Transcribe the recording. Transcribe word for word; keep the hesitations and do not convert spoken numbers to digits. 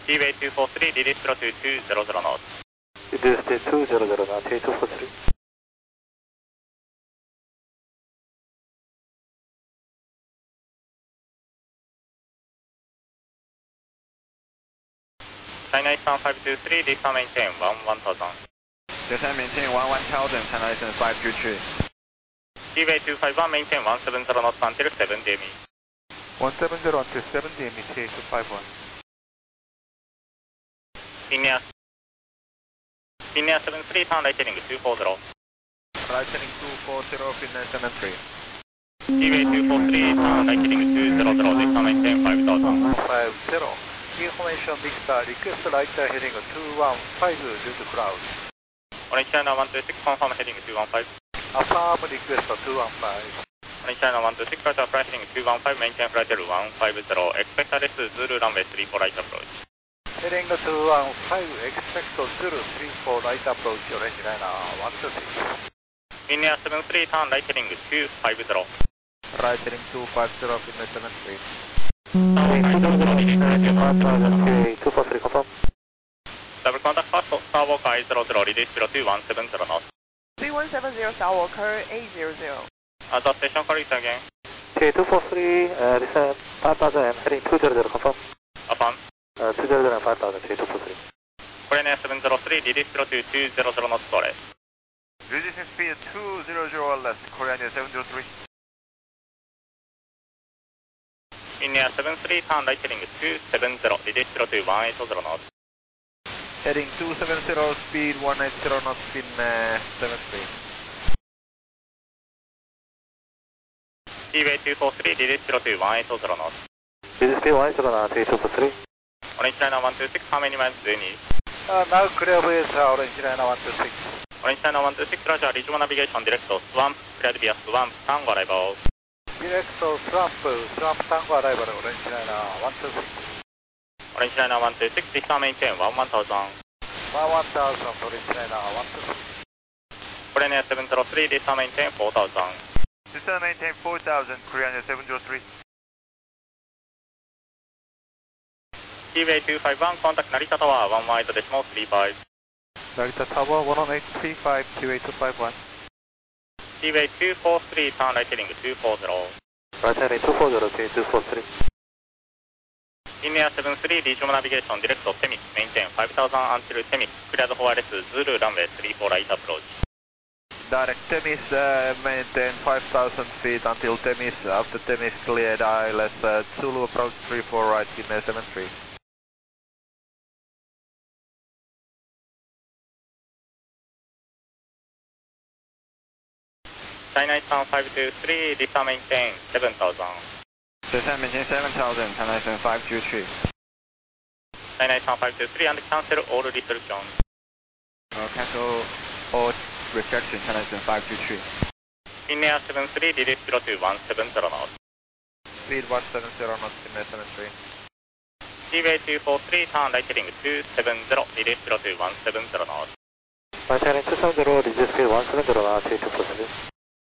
Seaway two four three, release zero two two zero zero knots. Reduce to two zero zero knots, two four three. China Eastern five two three, descend maintain one one thousand. Descend maintain one one thousand, China Eastern five two three. Seaway two five one, maintain one seven zero knots until seven D M E. one seven zero until seven D M E, T A two five one. India. India seven three, turn right heading two four zero. Right heading two four zero, Finnair seven three. Seaway two four three, turn right heading two zero zero, descend maintain five thousand. five zero. Information Victor, request right heading two one five due to cloud. Orange China one two six, confirm heading two one five. Affirm request two one five. Orange China one two six, roger, flight heading two one five, maintain flight level one five zero. Expect arrest Zulu runway three four right approach. Heading two one five, expect Zulu three four right approach, Orange China one two six. India seven three, turn right heading two five zero. Right heading two five zero, Finnair seven three. two four three, confirm. Double contact fast, Starwalker I zero zero, release zero two one seven zero knots. three one seven zero, Starwalker eight zero zero. Other station correct again. T A two four three, uh, descend five thousand and heading two zero zero, confirm. Affirm. Uh, two zero zero and five thousand, T A two four three. Korean seven zero three, release zero two two zero zero knots storage. Reducing speed two zero zero left, Korean seven zero three. India seven three, turn right heading two seven zero, release zero two one eight zero knots. Heading two seven zero, speed one eight zero knots, Finnair seven three. Seaway two four three, release zero two one eight zero knots. Reduce speed one eight zero knots, T A two four three. Orange China one two six, how many miles do you need? Uh, now clear with Orange China one two six. Orange China one two six, roger, regional navigation direct to Swamp, cleared via Swamp, Tango arrival. Direct to Swamp, Swamp Tango arrival, Orange China one two six. Orange China one two six, descend maintain one one thousand. one one thousand, Orange China one two six. Korean seven zero three, descend maintain four thousand. Descend maintain four thousand, Korean seven zero three. Seaway two five one, contact Narita Tower one one eight decimal three five. Narita Tower one one eight three five, T A two five one. Seaway two four three, turn right heading two four zero. Right heading two four zero, T A two four three. India seven three, regional navigation direct to Temis, maintain five thousand until Temis, cleared for arrest Zulu runway three four right approach. Direct Temis, uh, maintain five thousand feet until Temis. After Temis cleared I L S, uh, Zulu approach three four right, Finnair seven three. China Eastern five two three, descend maintain seven thousand. Descend maintain seven thousand, China Eastern five two three. China Eastern five two three, and cancel all restrictions. Uh, cancel all restriction, China Eastern five two three. India seven three, release zero two one seven zero knots. Speed one seven zero knots, Finnair seven three. Seaway two four three, turn right heading two seven zero, release zero two one seven zero knots. Right heading two seven zero, reduce speed one seven zero knots, T A two four three.